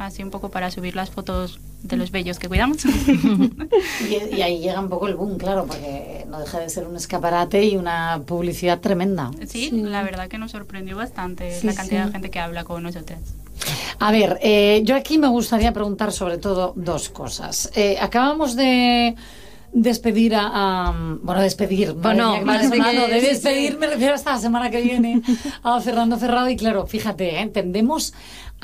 así un poco para subir las fotos de los bellos que cuidamos. Y ahí llega un poco el boom, claro, porque no deja de ser un escaparate y una publicidad tremenda. Sí, la verdad que nos sorprendió bastante la cantidad de gente que habla con nosotras. A ver, yo aquí me gustaría preguntar sobre todo dos cosas. Acabamos de despedir despedir me refiero hasta la semana que viene a Fernando Ferrado, y claro, fíjate, tendemos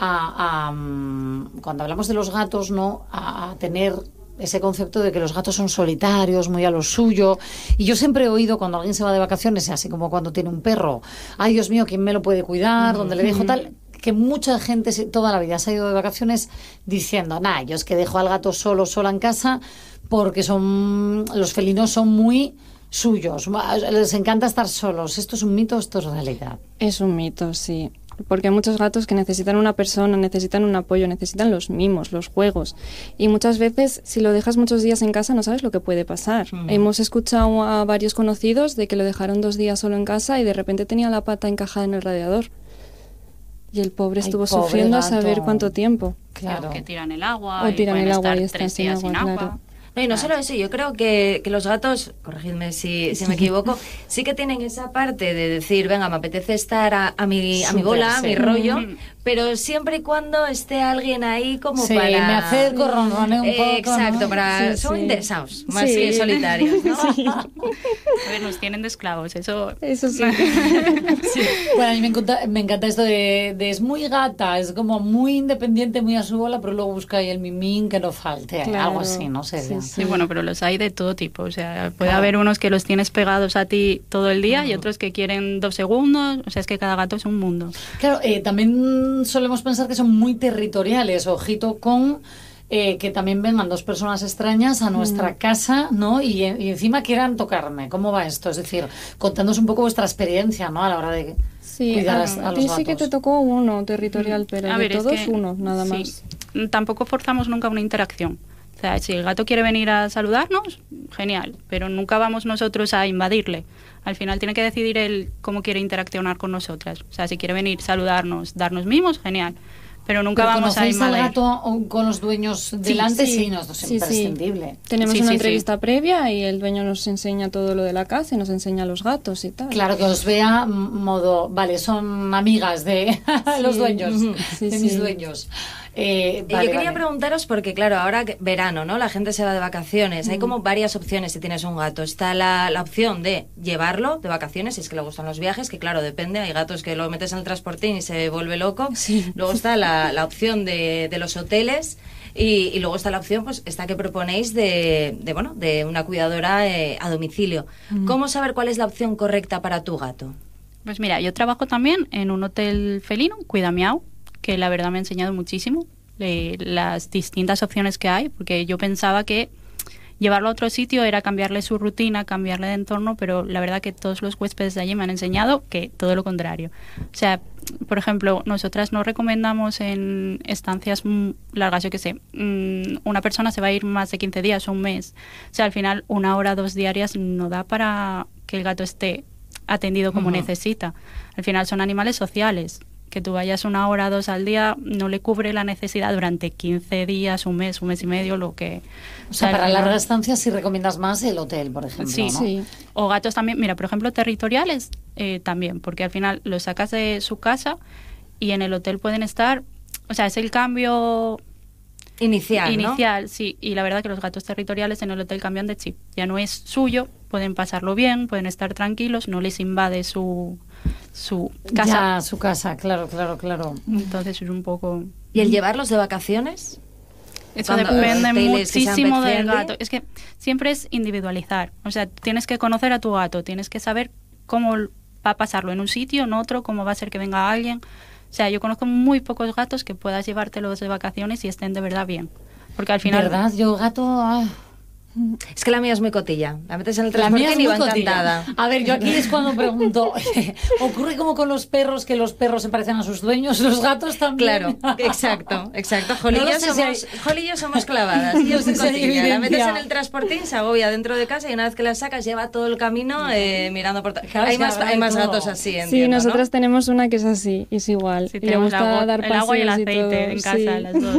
a cuando hablamos de los gatos, ¿no?, a tener ese concepto de que los gatos son solitarios, muy a lo suyo, y yo siempre he oído cuando alguien se va de vacaciones, así como cuando tiene un perro, ay Dios mío, ¿quién me lo puede cuidar? ¿Dónde le dejo tal? Que mucha gente toda la vida se ha ido de vacaciones diciendo, nah, yo es que dejo al gato sola en casa porque los felinos son muy suyos, les encanta estar solos. ¿Esto es un mito o esto es realidad? Es un mito, sí. Porque hay muchos gatos que necesitan una persona, necesitan un apoyo, necesitan los mimos, los juegos. Y muchas veces, si lo dejas muchos días en casa, no sabes lo que puede pasar. Hemos escuchado a varios conocidos de que lo dejaron 2 días solo en casa y de repente tenía la pata encajada en el radiador. Y el pobre estuvo sufriendo a saber cuánto tiempo. Claro. Que tiran el agua. O tiran el agua y están 3 días sin agua. Claro. No, y no solo eso, yo creo que los gatos, corregidme si me equivoco, sí que tienen esa parte de decir, venga, me apetece estar a mi bola, a mi rollo, pero siempre y cuando esté alguien ahí como para... me acerco, ronroneo un poco. Exacto, ¿no? Son interesados, más que solitarios, ¿no? A ver, nos tienen de esclavos, eso sí. Bueno, a mí me encanta esto de es muy gata, es como muy independiente, muy a su bola, pero luego busca ahí el mimín que no falte, algo así, no sé. Sí, bueno, pero los hay de todo tipo. O sea, puede haber unos que los tienes pegados a ti todo el día y otros que quieren 2 segundos. O sea, es que cada gato es un mundo. Claro, también solemos pensar que son muy territoriales. Ojito con que también vengan 2 personas extrañas a nuestra casa, ¿no? Y encima quieran tocarme. ¿Cómo va esto? Es decir, contándonos un poco vuestra experiencia, ¿no?, a la hora de cuidar a los gatos. Sí que te tocó uno territorial, pero de todos uno, nada más. Tampoco forzamos nunca una interacción. O sea, si el gato quiere venir a saludarnos, genial, pero nunca vamos nosotros a invadirle. Al final tiene que decidir él cómo quiere interaccionar con nosotras. O sea, si quiere venir, saludarnos, darnos mimos, genial. Pero nunca vamos a invadir. ¿Conocéis al gato con los dueños delante? Sí, no, es imprescindible. Tenemos una entrevista previa y el dueño nos enseña todo lo de la casa y nos enseña a los gatos y tal. Claro, que os vea modo, vale, son amigas de los dueños, mis dueños. Yo quería preguntaros, porque claro, ahora verano, ¿no?, la gente se va de vacaciones, hay como varias opciones si tienes un gato. Está la opción de llevarlo de vacaciones, si es que le gustan los viajes, que claro, depende, hay gatos que lo metes en el transportín y se vuelve loco. Luego está la opción de los hoteles y luego está la opción, pues esta que proponéis de una cuidadora a domicilio. ¿Cómo saber cuál es la opción correcta para tu gato? Pues mira, yo trabajo también en un hotel felino, Cuida Miau, que la verdad me ha enseñado muchísimo las distintas opciones que hay, porque yo pensaba que llevarlo a otro sitio era cambiarle su rutina, cambiarle de entorno, pero la verdad que todos los huéspedes de allí me han enseñado que todo lo contrario. O sea, por ejemplo, nosotras no recomendamos en estancias largas, yo qué sé, una persona se va a ir más de 15 días o un mes. O sea, al final 1 hora, 2 diarias no da para que el gato esté atendido como necesita. Al final son animales sociales. Que tú vayas 1 hora, 2 al día no le cubre la necesidad durante 15 días, un mes y medio, lo que... O sea, para largas estancias sí recomiendas más el hotel, por ejemplo, sí, ¿no? Sí. O gatos también, mira, por ejemplo, territoriales también, porque al final los sacas de su casa y en el hotel pueden estar... O sea, es el cambio... Inicial, ¿no? Sí. Y la verdad que los gatos territoriales en el hotel cambian de chip. Ya no es suyo, pueden pasarlo bien, pueden estar tranquilos, no les invade su casa. Ya, su casa, claro. Entonces es un poco... ¿Y el llevarlos de vacaciones? Eso depende muchísimo del gato. Es que siempre es individualizar. O sea, tienes que conocer a tu gato, tienes que saber cómo va a pasarlo en un sitio, en otro, cómo va a ser que venga alguien. O sea, yo conozco muy pocos gatos que puedas llevártelos de vacaciones y estén de verdad bien. Porque al final... ¿Verdad? Yo gato... Es que la mía es muy cotilla. La metes en el transporte y va encantada. A ver, yo aquí es cuando pregunto, ¿ocurre como con los perros, que los perros se parecen a sus dueños? ¿Los gatos también? Claro, exacto. Holly y yo somos clavadas. Y es muy cotilla. La metes en el transportín, se agobia dentro de casa y una vez que la sacas lleva todo el camino mirando por... Hay más gatos así, entiendo, sí, nosotras tenemos una que es así, es igual. Sí, le gusta dar el agua y el aceite en casa, las dos.